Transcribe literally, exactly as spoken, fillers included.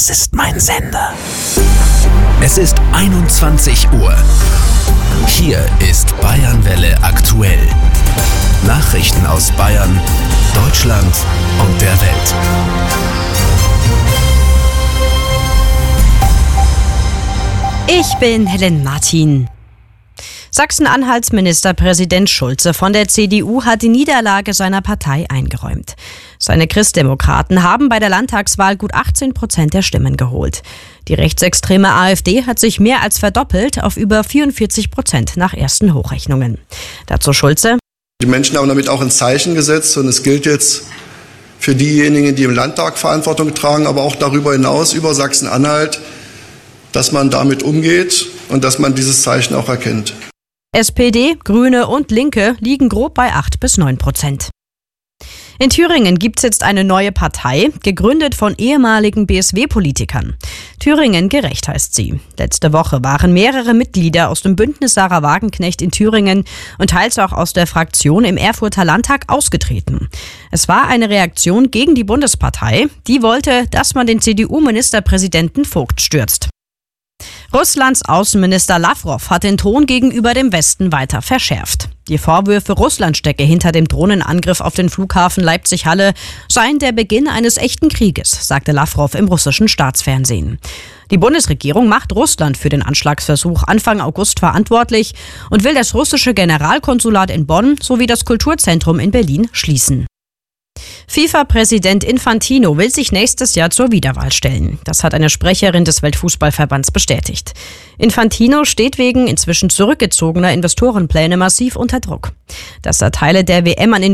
Das ist mein Sender. Es ist einundzwanzig Uhr. Hier ist Bayernwelle aktuell. Nachrichten aus Bayern, Deutschland und der Welt. Ich bin Helen Martin. Sachsen-Anhalts Ministerpräsident Schulze von der C D U hat die Niederlage seiner Partei eingeräumt. Seine Christdemokraten haben bei der Landtagswahl gut achtzehn Prozent der Stimmen geholt. Die rechtsextreme AfD hat sich mehr als verdoppelt auf über vierundvierzig Prozent nach ersten Hochrechnungen. Dazu Schulze. Die Menschen haben damit auch ein Zeichen gesetzt und es gilt jetzt für diejenigen, die im Landtag Verantwortung tragen, aber auch darüber hinaus über Sachsen-Anhalt, dass man damit umgeht und dass man dieses Zeichen auch erkennt. S P D, Grüne und Linke liegen grob bei acht bis neun Prozent. In Thüringen gibt es jetzt eine neue Partei, gegründet von ehemaligen B S W-Politikern. Thüringen gerecht heißt sie. Letzte Woche waren mehrere Mitglieder aus dem Bündnis Sarah Wagenknecht in Thüringen und teils auch aus der Fraktion im Erfurter Landtag ausgetreten. Es war eine Reaktion gegen die Bundespartei, die wollte, dass man den C D U-Ministerpräsidenten Vogt stürzt. Russlands Außenminister Lavrov hat den Ton gegenüber dem Westen weiter verschärft. Die Vorwürfe, Russland stecke hinter dem Drohnenangriff auf den Flughafen Leipzig-Halle, seien der Beginn eines echten Krieges, sagte Lavrov im russischen Staatsfernsehen. Die Bundesregierung macht Russland für den Anschlagsversuch Anfang August verantwortlich und will das russische Generalkonsulat in Bonn sowie das Kulturzentrum in Berlin schließen. FIFA-Präsident Infantino will sich nächstes Jahr zur Wiederwahl stellen. Das hat eine Sprecherin des Weltfußballverbands bestätigt. Infantino steht wegen inzwischen zurückgezogener Investorenpläne massiv unter Druck. Dass er Teile der W M an